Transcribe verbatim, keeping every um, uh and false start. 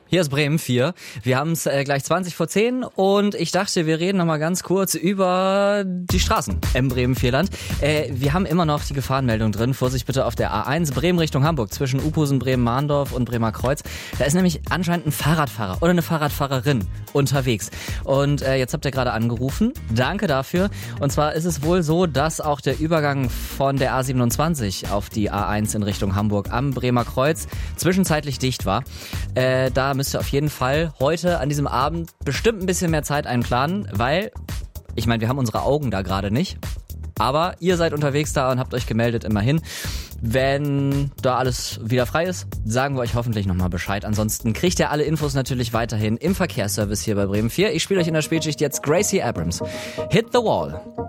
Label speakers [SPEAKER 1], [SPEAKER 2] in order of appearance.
[SPEAKER 1] Hier ist Bremen vier. Wir haben es äh, gleich zwanzig vor zehn und ich dachte, wir reden noch mal ganz kurz über die Straßen im Bremen-Vierland. Äh, wir haben immer noch die Gefahrenmeldung drin. Vorsicht bitte auf der A eins Bremen Richtung Hamburg zwischen Uphusen, Bremen-Mahndorf und Bremer Kreuz. Da ist nämlich anscheinend ein Fahrradfahrer oder eine Fahrradfahrerin unterwegs. Und äh, jetzt habt ihr gerade angerufen. Danke dafür. Und zwar ist es wohl so, dass auch der Übergang von der A siebenundzwanzig auf die A eins in Richtung Hamburg am Bremer Kreuz zwischenzeitlich dicht war. Äh, da müsst ihr auf jeden Fall heute an diesem Abend bestimmt ein bisschen mehr Zeit einplanen, weil, ich meine, wir haben unsere Augen da gerade nicht, aber ihr seid unterwegs da und habt euch gemeldet, immerhin. Wenn da alles wieder frei ist, sagen wir euch hoffentlich nochmal Bescheid. Ansonsten kriegt ihr alle Infos natürlich weiterhin im Verkehrsservice hier bei Bremen vier. Ich spiele euch in der Spätschicht jetzt Gracie Abrams. Hit the Wall.